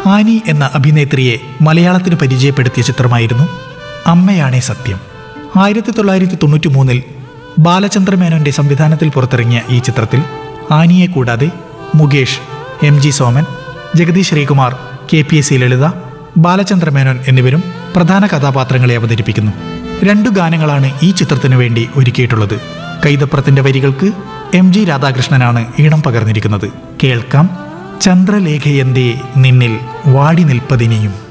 Annie എന്ന അഭിനേത്രിയെ മലയാളത്തിന് പരിചയപ്പെടുത്തിയ ചിത്രമായിരുന്നു അമ്മയാണേ സത്യം. 1993 ബാലചന്ദ്രമേനോന്റെ സംവിധാനത്തിൽ പുറത്തിറങ്ങിയ ഈ ചിത്രത്തിൽ ആനിയെ കൂടാതെ മുകേഷ്, MG സോമൻ, ജഗദീഷ് ശ്രീകുമാർ, KPSC ലളിത, ബാലചന്ദ്രമേനോൻ എന്നിവരും പ്രധാന കഥാപാത്രങ്ങളെ അവതരിപ്പിക്കുന്നു. 2 ഗാനങ്ങളാണ് ഈ ചിത്രത്തിനു വേണ്ടി ഒരുക്കിയിട്ടുള്ളത്. കൈതപ്രത്തിന്റെ വരികൾക്ക് MG രാധാകൃഷ്ണനാണ് ഈണം പകർന്നിരിക്കുന്നത്. കേൾക്കാം ചന്ദ്രലേഖയന്തേ നിന്നിൽ വാടി നിൽപ്പതിനെയും.